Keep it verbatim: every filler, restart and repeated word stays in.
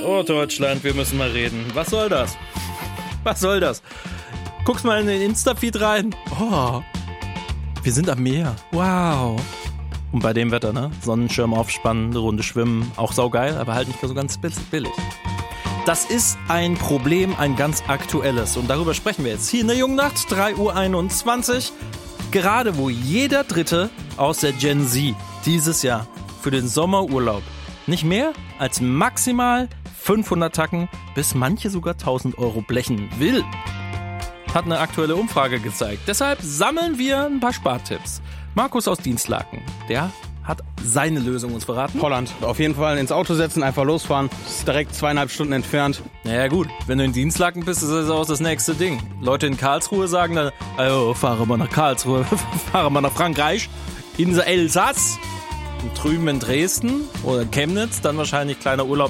Oh Deutschland, wir müssen mal reden. Was soll das? Was soll das? Guckst mal in den Insta-Feed rein. Oh, wir sind am Meer. Wow. Und bei dem Wetter, ne? Sonnenschirm aufspannen, eine Runde schwimmen. Auch saugeil, aber halt nicht so ganz billig. Das ist ein Problem, ein ganz aktuelles. Und darüber sprechen wir jetzt hier in der Jungen Nacht, drei Uhr einundzwanzig. Gerade wo jeder Dritte aus der Gen Z dieses Jahr für den Sommerurlaub nicht mehr als maximal fünfhundert Tacken bis manche sogar tausend Euro blechen will. Hat eine aktuelle Umfrage gezeigt. Deshalb sammeln wir ein paar Spartipps. Markus aus Dienstlaken, der hat seine Lösung uns verraten. Holland. Auf jeden Fall ins Auto setzen, einfach losfahren. Das ist direkt zweieinhalb Stunden entfernt. Naja gut, wenn du in Dienstlaken bist, ist das auch das nächste Ding. Leute in Karlsruhe sagen dann, also, fahre mal nach Karlsruhe, fahre mal nach Frankreich, Insel Elsass. Und drüben in Dresden oder Chemnitz dann wahrscheinlich kleiner Urlaub